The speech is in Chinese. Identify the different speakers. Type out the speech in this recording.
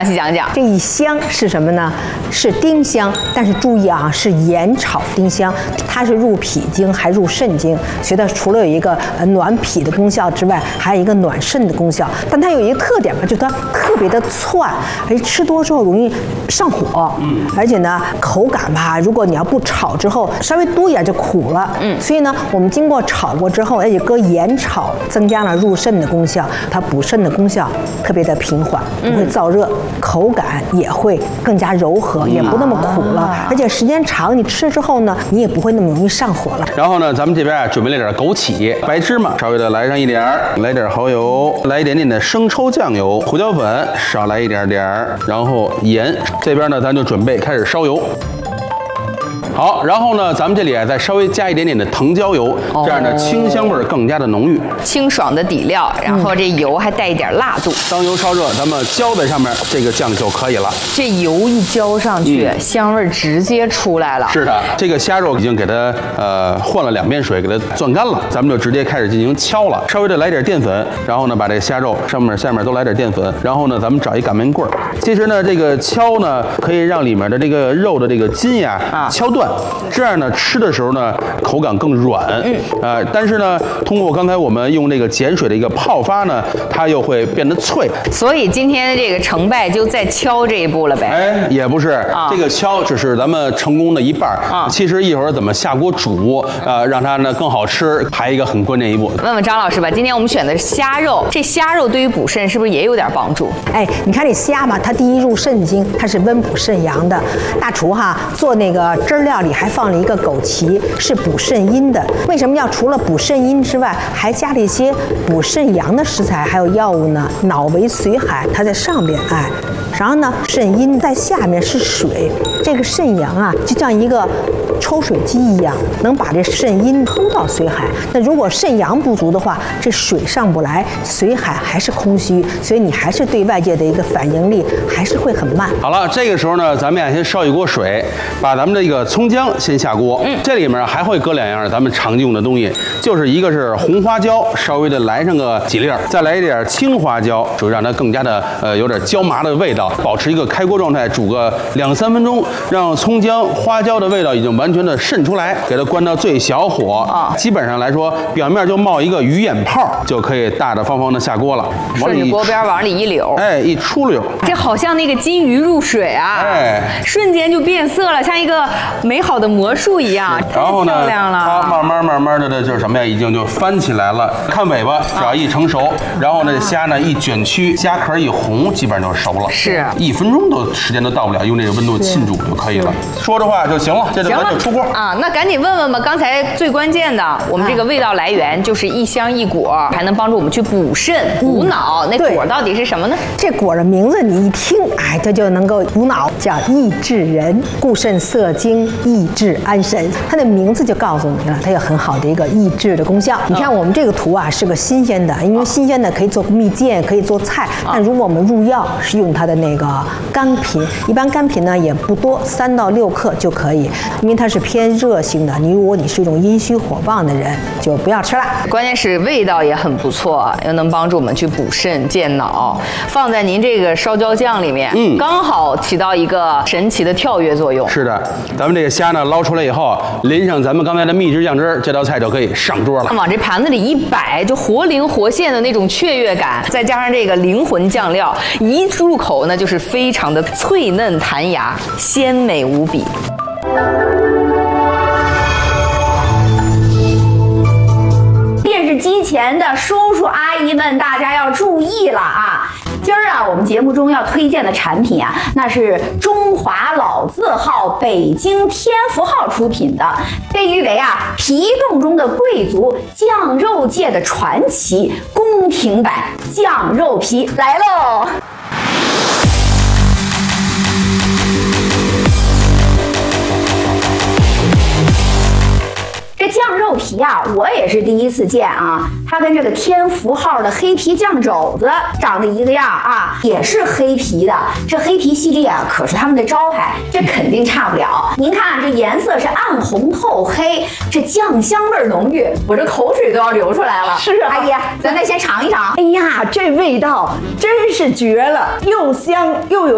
Speaker 1: 详细讲讲。
Speaker 2: 这一香是什么呢？是丁香，但是注意啊，是盐炒丁香，它是入脾经还入肾经，所以它除了有一个暖脾的功效之外，还有一个暖肾的功效。但它有一个特点嘛，就是它特别的窜，而且吃多之后容易上火，而且呢口感吧，如果你要不炒之后稍微多一点就苦了，所以呢我们经过炒过之后，而且搁盐炒，增加了入肾的功效，它补肾的功效特别的平缓，不会燥热，口感也会更加柔和，也不那么苦了，而且时间长你吃之后呢，你也不会那么容易上火了。
Speaker 3: 然后呢，咱们这边啊准备了点枸杞、白芝麻，稍微的来上一点儿，来点蚝油，来一点点的生抽酱油，胡椒粉少来一点点儿，然后盐。这边呢，咱就准备开始烧油。好，然后呢，咱们这里啊再稍微加一点点的藤椒油，这样呢清香味儿更加的浓郁，
Speaker 1: 清爽的底料，然后这油还带一点辣度。
Speaker 3: 当油烧热，咱们浇在上面这个酱就可以了。
Speaker 1: 这油一浇上去，香味儿直接出来了。
Speaker 3: 是的，这个虾肉已经给它换了2遍水，给它攥干了，咱们就直接开始进行敲了。稍微的来点淀粉，然后呢把这个虾肉上面下面都来点淀粉，然后呢咱们找一擀面棍儿。其实呢这个敲呢可以让里面的这个肉的这个筋呀敲断。这样呢，吃的时候呢，口感更软，但是呢，通过刚才我们用这个碱水的一个泡发呢，它又会变得脆。
Speaker 1: 所以今天的这个成败就在敲这一步了呗？
Speaker 3: 哎，也不是，这个敲只是咱们成功的一半其实一会儿怎么下锅煮，让它呢更好吃，还有一个很关键一步。
Speaker 1: 问问张老师吧，今天我们选的是虾肉，这虾肉对于补肾是不是也有点帮助？
Speaker 2: 哎，你看这虾嘛，它第一入肾经，它是温补肾阳的。大厨哈做那个汁儿料里还放了一个枸杞，是补肾阴的。为什么要除了补肾阴之外，还加了一些补肾阳的食材还有药物呢？脑为髓海，它在上边，哎，然后呢肾阴在下面是水，这个肾阳啊就像一个抽水机一样，能把这肾阴抽到髓海。那如果肾阳不足的话，这水上不来，髓海还是空虚，所以你还是对外界的一个反应力还是会很慢。
Speaker 3: 好了，这个时候呢，咱们呀先烧一锅水，把咱们这个葱姜先下锅。这里面还会搁2样咱们常用的东西，就是一个是红花椒，稍微的来上个几粒儿，再来一点青花椒，就让它更加的有点椒麻的味道，保持一个开锅状态，煮个2-3分钟，让葱姜花椒的味道已经完全的渗出来，给它关到最小火基本上来说，表面就冒一个鱼眼泡，就可以大大方方的下锅了。
Speaker 1: 顺着锅边往里一绺，
Speaker 3: 哎，一出溜，
Speaker 1: 这好像那个金鱼入水啊，
Speaker 3: 哎，
Speaker 1: 瞬间就变色了，像一个美好的魔术一样。
Speaker 3: 然后呢，
Speaker 1: 漂亮了，
Speaker 3: 它慢慢的就是什么呀，已经就翻起来了。看尾巴，只要一成熟，然后呢，虾呢一卷曲，虾壳一红，基本上就熟了。
Speaker 1: 是
Speaker 3: 1分钟都时间都到不了，用这个温度浸煮就可以了。说着话就行了，这就咱就出锅
Speaker 1: 啊。那赶紧问问吧，刚才最关键的，我们这个味道来源就是一香一果，还能帮助我们去补肾补脑。那果到底是什么呢？
Speaker 2: 这果的名字你一听，哎，这就能够补脑，叫益智仁，固肾涩精，益智安神。它的名字就告诉你了，它有很好的一个益智的功效。你看我们这个图啊是个新鲜的，因为新鲜的可以做蜜饯，可以做菜。但如果我们入药是用它的那个干品，一般干品呢也不多，3到6克就可以，因为它是偏热性的。如果你是一种阴虚火旺的人，就不要吃了。
Speaker 1: 关键是味道也很不错，又能帮助我们去补肾健脑。放在您这个烧椒酱里面，刚好起到一个神奇的跳跃作用。
Speaker 3: 是的，咱们这个虾呢捞出来以后，淋上咱们刚才的秘制酱汁，这道菜就可以上桌了。
Speaker 1: 往这盘子里一摆，就活灵活现的那种雀跃感，再加上这个灵魂酱料，一入口呢就是非常的脆嫩弹牙，鲜美无比。
Speaker 4: 电视机前的叔叔阿姨们，大家要注意了啊！今儿啊，我们节目中要推荐的产品啊，那是中华老字号北京天福号出品的，被誉为啊皮冻中的贵族，酱肉界的传奇，宫廷版酱肉皮来喽！这酱肉皮啊，我也是第一次见啊。它跟这个天福号的黑皮酱肘子长得一个样啊，也是黑皮的。这黑皮系列啊，可是他们的招牌，这肯定差不了。您看这颜色是暗红透黑，这酱香味浓郁，我这口水都要流出来了。是啊，阿姨，咱再先尝一尝。哎呀，这味道真是绝了，又香又有